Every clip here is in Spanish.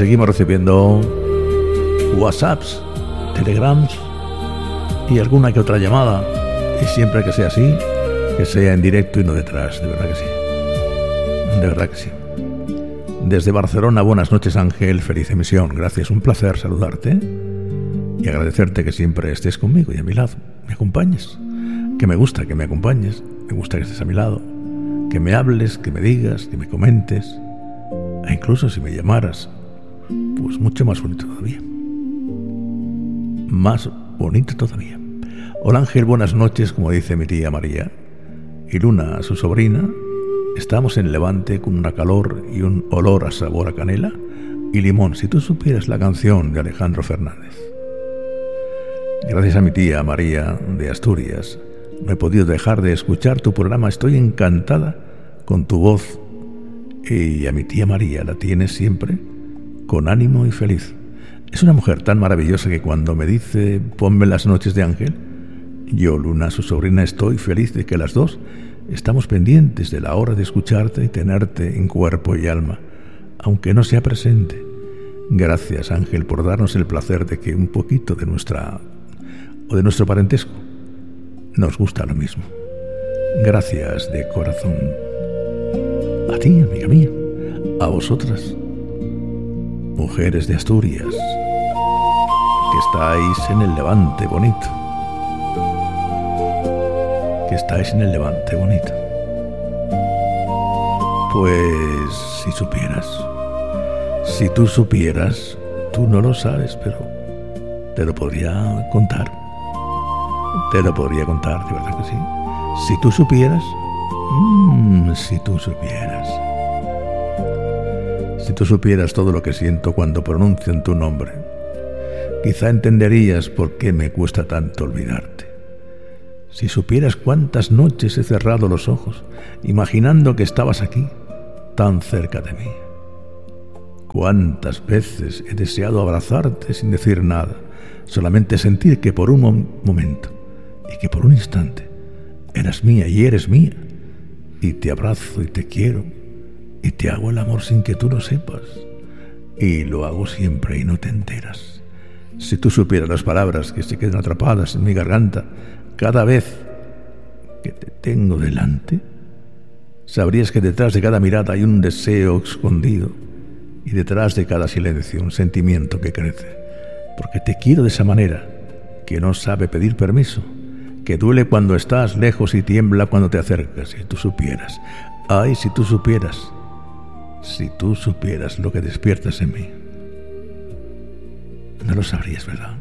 seguimos recibiendo WhatsApps, Telegrams y alguna que otra llamada. Y siempre que sea así, que sea en directo y no detrás, de verdad que sí. De verdad que sí. Desde Barcelona, buenas noches Ángel, feliz emisión. Gracias, un placer saludarte y agradecerte que siempre estés conmigo y a mi lado, me acompañes. Que me gusta que me acompañes, me gusta que estés a mi lado, que me hables, que me digas, que me comentes, e incluso si me llamaras, pues mucho más bonito todavía. Más bonito todavía. Hola Ángel, buenas noches, como dice mi tía María. Y Luna, su sobrina, estamos en Levante con una calor y un olor a sabor a canela y limón. Si tú supieras la canción de Alejandro Fernández. Gracias a mi tía María de Asturias, no he podido dejar de escuchar tu programa. Estoy encantada con tu voz. Y a mi tía María la tienes siempre con ánimo y feliz. Es una mujer tan maravillosa que cuando me dice ponme las noches de Ángel, yo, Luna, su sobrina, estoy feliz de que las dos estamos pendientes de la hora de escucharte y tenerte en cuerpo y alma, aunque no sea presente. Gracias, Ángel, por darnos el placer de que un poquito de nuestro parentesco nos gusta lo mismo. Gracias de corazón. A ti, amiga mía, a vosotras, mujeres de Asturias, que estáis en el Levante bonito. Que estáis en el Levante bonito. Pues si tú supieras, tú no lo sabes, pero te lo podría contar. Te lo podría contar, de verdad que sí. Si tú supieras, si tú supieras todo lo que siento cuando pronuncian tu nombre, quizá entenderías por qué me cuesta tanto olvidarte. Si supieras cuántas noches he cerrado los ojos, imaginando que estabas aquí, tan cerca de mí. Cuántas veces he deseado abrazarte sin decir nada, solamente sentir que por un momento y que por un instante eras mía y eres mía, y te abrazo y te quiero, y te hago el amor sin que tú lo sepas, y lo hago siempre y no te enteras. Si tú supieras las palabras que se quedan atrapadas en mi garganta cada vez que te tengo delante, sabrías que detrás de cada mirada hay un deseo escondido y detrás de cada silencio un sentimiento que crece, porque te quiero de esa manera que no sabe pedir permiso, que duele cuando estás lejos y tiembla cuando te acercas. Si tú supieras, ay, si tú supieras lo que despiertas en mí, no lo sabrías, ¿verdad?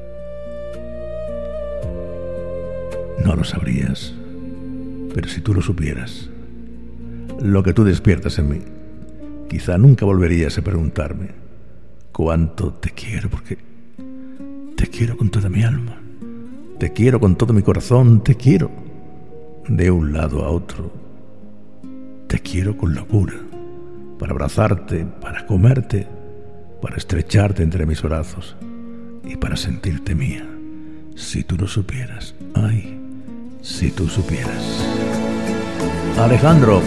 No lo sabrías, pero si tú lo supieras, lo que tú despiertas en mí, quizá nunca volverías a preguntarme cuánto te quiero, porque te quiero con toda mi alma, te quiero con todo mi corazón, te quiero de un lado a otro, te quiero con locura, para abrazarte, para comerte, para estrecharte entre mis brazos y para sentirte mía. Si tú lo supieras, ay, si tú supieras. Alejandro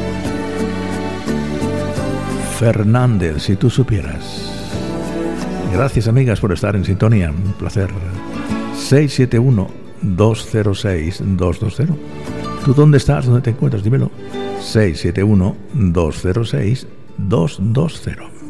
Fernández, si tú supieras. Gracias, amigas, por estar en sintonía, un placer. 671-206-220. ¿Tú dónde estás? ¿Dónde te encuentras? Dímelo. 671-206-220.